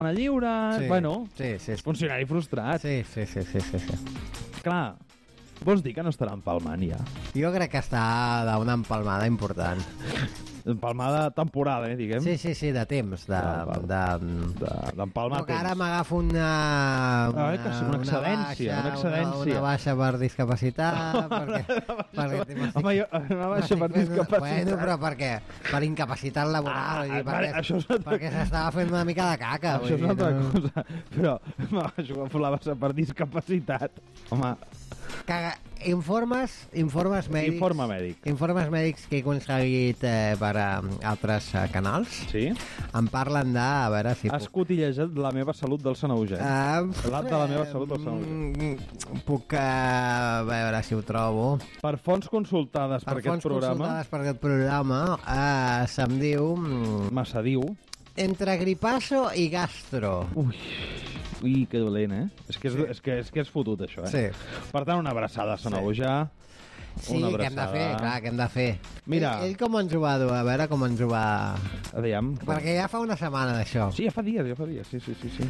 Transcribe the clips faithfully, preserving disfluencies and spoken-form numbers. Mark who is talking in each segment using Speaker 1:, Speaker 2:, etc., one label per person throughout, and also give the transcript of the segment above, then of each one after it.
Speaker 1: lliure...
Speaker 2: Sí,
Speaker 1: bueno,
Speaker 2: sí, sí, sí.
Speaker 1: funcionari frustrat.
Speaker 2: Sí, sí, sí, sí, sí, sí.
Speaker 1: Clar, vols dir que no estarà empalmant ja?
Speaker 2: Jo crec que està d'una empalmada important.
Speaker 1: Empalmada temporada, eh, diguem.
Speaker 2: Sí, sí, sí, de temps, de...
Speaker 1: D'empalmar
Speaker 2: de, de,
Speaker 1: temps.
Speaker 2: ara m'agafo una...
Speaker 1: Una, que sí, una excedència, una,
Speaker 2: baixa,
Speaker 1: excedència.
Speaker 2: Una, una baixa per discapacitat, perquè... perquè
Speaker 1: Home, jo, una baixa per discapacitat.
Speaker 2: Bueno, però per què? Per incapacitat laboral.
Speaker 1: Ah,
Speaker 2: dir,
Speaker 1: vale,
Speaker 2: perquè,
Speaker 1: això és altra...
Speaker 2: perquè s'estava fent una mica de caca.
Speaker 1: Això és una altra
Speaker 2: no...
Speaker 1: cosa. Però m'agafo la baixa per discapacitat. Home...
Speaker 2: Caga... Informes, informes mèdics...
Speaker 1: Informe mèdic.
Speaker 2: Informes mèdics que he aconseguit eh, per uh, altres uh, canals.
Speaker 1: Sí?
Speaker 2: Em parlen de... A veure si...
Speaker 1: Has cotillejat la meva salut del Sanaúja.
Speaker 2: Uh,
Speaker 1: Parlat de la meva salut del Sanaúja.
Speaker 2: Mm, puc uh, veure si ho trobo.
Speaker 1: Per fonts consultades per,
Speaker 2: per
Speaker 1: aquest programa...
Speaker 2: Per fonts consultades per aquest programa uh, se'm diu...
Speaker 1: Massa diu...
Speaker 2: Entre gripasso i gastro.
Speaker 1: Ui... Ui, que dolent, eh? És que és, sí. és, que, és, que és fotut, això, eh?
Speaker 2: Sí.
Speaker 1: Per tant, una abraçada a Sanaúja.
Speaker 2: Sí,
Speaker 1: una
Speaker 2: que hem de fer, clar, que hem de fer.
Speaker 1: Mira...
Speaker 2: Ell, ell com ens ho va dur? A veure com ens ho va...
Speaker 1: Aviam.
Speaker 2: Perquè ja fa una setmana d'això.
Speaker 1: Sí, ja fa dies, ja fa dies, sí, sí, sí, sí.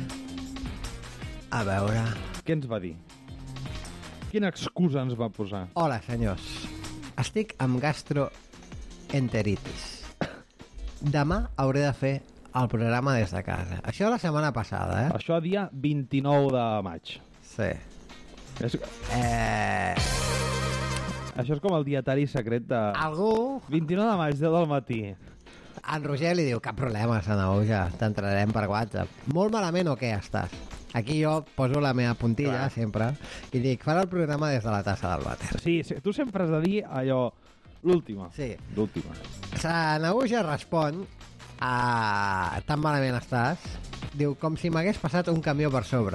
Speaker 2: A veure...
Speaker 1: Què ens va dir? Quina excusa ens va posar?
Speaker 2: Hola, senyors. Estic amb gastroenteritis. Demà hauré de fer el programa des de casa. Això la setmana passada, eh?
Speaker 1: Això dia vint-i-nou de maig.
Speaker 2: Sí.
Speaker 1: És...
Speaker 2: Eh...
Speaker 1: Això és com el dietari secret de...
Speaker 2: Algú...
Speaker 1: vint-i-nou de maig, deu del matí.
Speaker 2: En Roger li diu, cap problema, Sanaúja, t'entrarem per WhatsApp. Molt malament o què estàs? Aquí jo poso la meva puntilla, clar, sempre, i dic, farà el programa des de la tassa del vàter.
Speaker 1: Sí, sí, tu sempre has de dir allò... L'última.
Speaker 2: Sí.
Speaker 1: L'última.
Speaker 2: Sanaúja respon... Ah, tan malament estàs, diu, com si m'hagués passat un camió per sobre.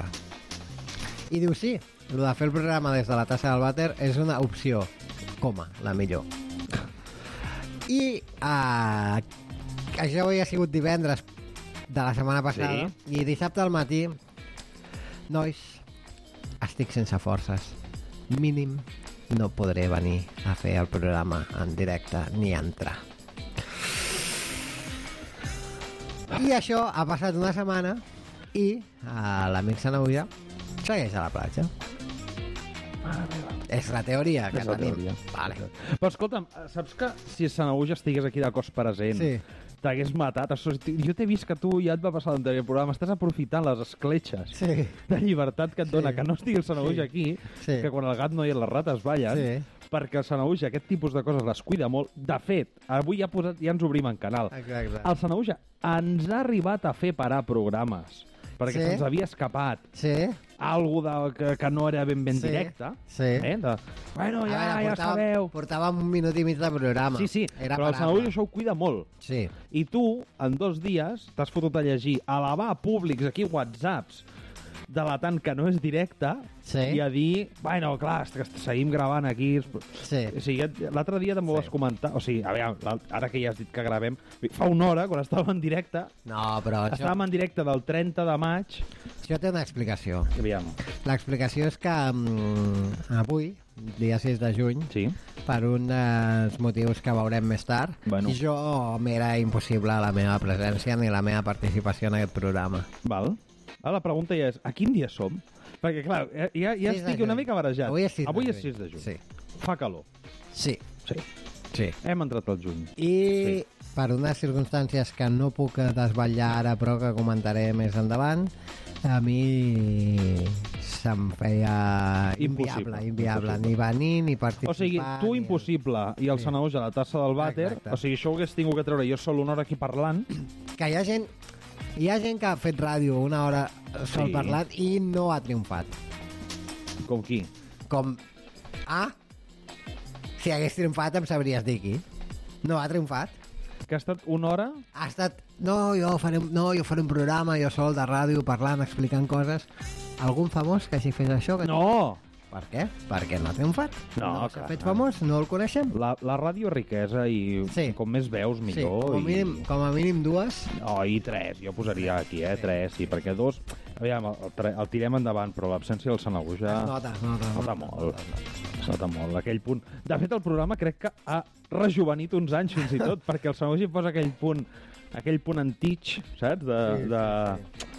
Speaker 2: I diu, sí, el de fer el programa des de la tassa del vàter és una opció, coma, la millor. I ah, això havia sigut divendres de la setmana passada, sí. I dissabte al matí, nois, estic sense forces, mínim no podré venir a fer el programa en directe ni entrar. I això ha passat una setmana i uh, l'amic Sanaúja segueix a la platja. És la teoria que
Speaker 1: és la
Speaker 2: tenim.
Speaker 1: Teoria.
Speaker 2: Vale.
Speaker 1: Però escolta'm, saps que si Sanaúja estigués aquí de cos present, sí, t'hagués matat? Jo t'he vist que tu ja et va passar l'anterior programa, estàs aprofitant les escletxes, sí, de llibertat que et dona, sí, que no estigui el Sanaúja, sí, aquí, sí, que quan el gat no hi ha les rates ballen, sí, perquè el Sanaúja aquest tipus de coses les cuida molt. De fet, avui ja, posat, ja ens obrim en canal. Exacte. El Sanaúja ens ha arribat a fer parar programes perquè sí, se'ns havia escapat, sí, algo de, que, que no era ben ben sí, directe, sí, eh? De, bueno, ja, veure, ja portava, sabeu,
Speaker 2: portàvem un minut i mig de programa.
Speaker 1: Sí, sí, era però parable. El Sanaúja això ho cuida molt, sí, i tu en dos dies t'has fotut a llegir, a elevar públics aquí whatsapps delatant que no és directe, sí, i a dir, bueno, clar, que seguim gravant aquí. Sí. O sigui, l'altre dia també ho vas, sí, comentar, o sigui, a veure, ara que ja has dit que gravem, fa una hora, quan estàvem en directe, no, però estàvem això... en directe del trenta de maig.
Speaker 2: Això té una explicació.
Speaker 1: Aviam.
Speaker 2: L'explicació és que um, avui, dia sis de juny, sí, per un dels motius que veurem més tard, bueno, jo m'era impossible la meva presència ni la meva participació en aquest programa.
Speaker 1: Val. Ara la pregunta ja és, a quin dia som? Perquè, clar, ja, ja estic una mica barejat. Avui és sis, Avui és sis de juny. Sí. Fa calor. Sí. Sí. Sí. Hem entrat al juny.
Speaker 2: I sí, per unes circumstàncies que no puc desvetllar ara, però que comentaré més endavant, a mi se'm feia inviable, inviable. Impossible. Ni venir, ni participar.
Speaker 1: O sigui, tu ni... impossible, i el sí, Sanaúja a la tassa del vàter, exacte, o sigui, això ho hagués tingut que treure jo sol una hora aquí parlant.
Speaker 2: Que hi ha gent... Hi ha gent que ha fet ràdio una hora sol, sí, parlat i no ha triomfat.
Speaker 1: Com qui?
Speaker 2: Com... Ah? Si hagués triomfat em sabries dir qui. No ha triomfat.
Speaker 1: Que ha estat una hora?
Speaker 2: Ha estat... No, jo faré, no, jo faré un programa, jo sol de ràdio, parlant, explicant coses. Algun famós que hagi fet això? Que...
Speaker 1: No!
Speaker 2: Per què? Perquè no ha triomfat.
Speaker 1: No,
Speaker 2: no s'ha fet famós, no el coneixem.
Speaker 1: La, la ràdio riquesa i sí, com més veus millor.
Speaker 2: Sí, com a, mínim, i... com a mínim dues.
Speaker 1: No, i tres, jo posaria aquí, eh, sí, tres, sí, perquè dos, aviam, el, el tirem endavant, però l'absència del Sanaúja...
Speaker 2: Es nota, nota,
Speaker 1: nota, nota molt. Es nota molt, aquell punt. De fet, el programa crec que ha rejuvenit uns anys fins i tot, perquè el Sanaúja posa aquell punt, aquell punt antic, saps? De... Sí, de... Sí, sí.